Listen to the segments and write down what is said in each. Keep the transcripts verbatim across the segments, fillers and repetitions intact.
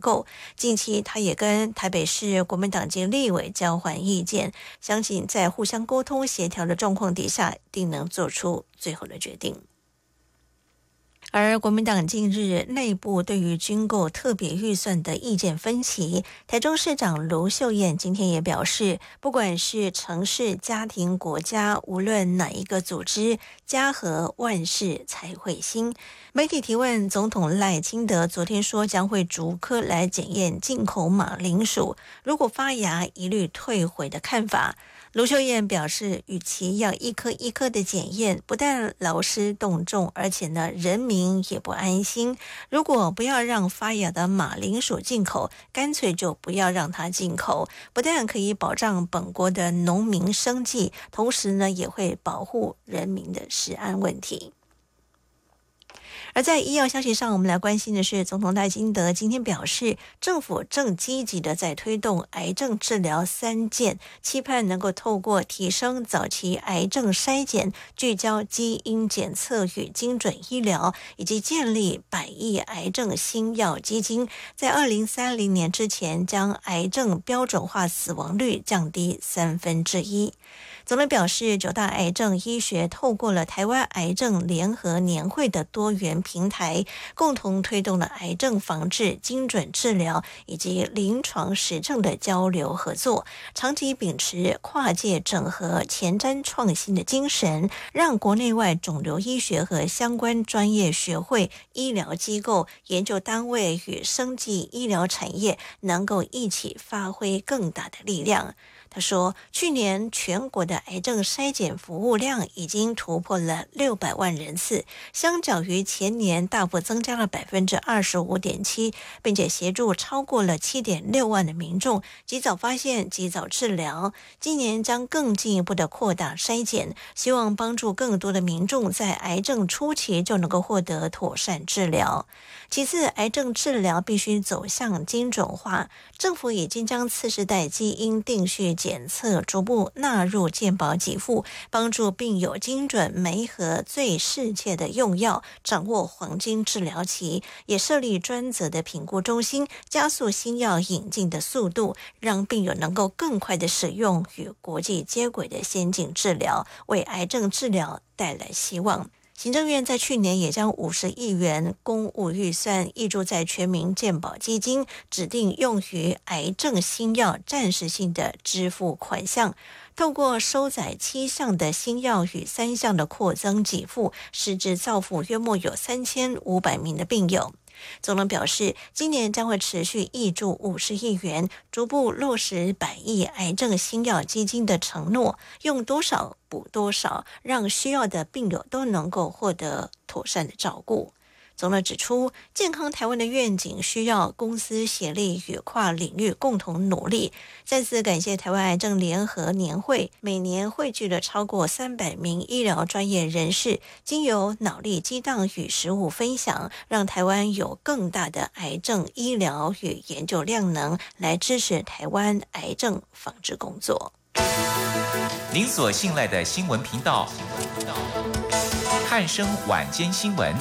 够。近期他也跟台北市国民党籍立委交换意见，相信在互相沟通协调的状况底下，定能做出最后的决定。而国民党近日内部对于军购特别预算的意见分歧，台中市长卢秀燕今天也表示，不管是城市、家庭、国家，无论哪一个组织，家和万事才会兴。媒体提问总统赖清德昨天说将会逐颗来检验进口马铃薯，如果发芽一律退回的看法。卢秀燕表示，与其要一颗一颗的检验，不但劳师动众，而且呢人民也不安心。如果不要让发芽的马铃薯进口，干脆就不要让它进口，不但可以保障本国的农民生计，同时呢也会保护人民的食安问题。而在医药消息上，我们来关心的是，总统赖清德今天表示，政府正积极的在推动癌症治疗三件，期盼能够透过提升早期癌症筛检、聚焦基因检测与精准医疗，以及建立百亿癌症新药基金，在二零三零年之前将癌症标准化死亡率降低三分之一。总统表示，九大癌症医学透过了台湾癌症联合年会的多元平台，共同推动了癌症防治、精准治疗以及临床实证的交流合作，长期秉持跨界整合、前瞻创新的精神，让国内外肿瘤医学和相关专业学会、医疗机构、研究单位与生技医疗产业能够一起发挥更大的力量。他说，去年全国的癌症筛检服务量已经突破了六百万人次，相较于前年大幅增加了 百分之二十五点七， 并且协助超过了 七点六万的民众及早发现、及早治疗。今年将更进一步的扩大筛检，希望帮助更多的民众在癌症初期就能够获得妥善治疗。其次，癌症治疗必须走向精准化，政府已经将次世代基因定序检测逐步纳入健保给付，帮助病友精准媒合最适切的用药，掌握黄金治疗期，也设立专责的评估中心，加速新药引进的速度，让病友能够更快的使用与国际接轨的先进治疗，为癌症治疗带来希望。行政院在去年也将五十亿元公务预算挹注在全民健保基金，指定用于癌症新药暂时性的支付款项，透过收载七项的新药与三项的扩增给付，实质造福约莫有三千五百名的病友。总统表示，今年将会持续挹注五十亿元，逐步落实百亿癌症新药基金的承诺，用多少补多少，让需要的病友都能够获得妥善的照顾。总统指出，健康台湾的愿景需要公私协力与跨领域共同努力。再次感谢台湾癌症联合年会，每年汇聚了超过三百名医疗专业人士，经由脑力激荡与实务分享，让台湾有更大的癌症医疗与研究量能，来支持台湾癌症防治工作。 您所信赖的新闻频道，汉声晚间新闻。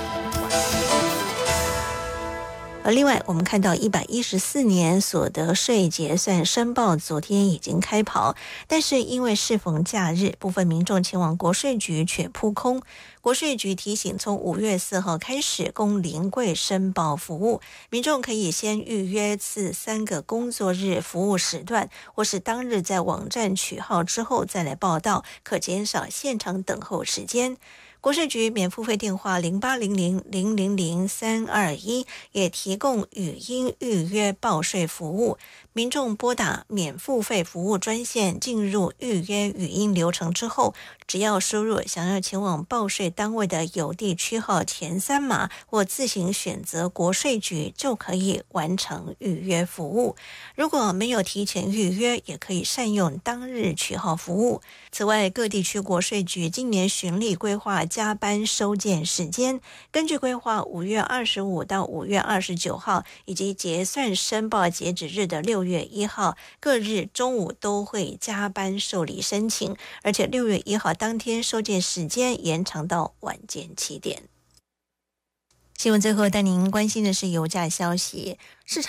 而另外，我们看到一百一十四年所得税结算申报昨天已经开跑，但是因为适逢假日，部分民众前往国税局却扑空。国税局提醒，从五月四号开始供临柜申报服务，民众可以先预约次三个工作日服务时段，或是当日在网站取号之后再来报到，可减少现场等候时间。国税局免付费电话零八零零零零零三二一也提供语音预约报税服务，民众拨打免付费服务专线进入预约语音流程之后，只要输入想要前往报税单位的邮递区号前三码，或自行选择国税局，就可以完成预约服务。如果没有提前预约，也可以善用当日取号服务。此外，各地区国税局今年循例规划加班收件时间，根据规划，五月二十五到五月二十九号以及结算申报截止日的六月一号，各日中午都会加班受理申请，而且六月一号当天收件时间延长到晚间七点。新闻最后带您关心的是油价消息，市场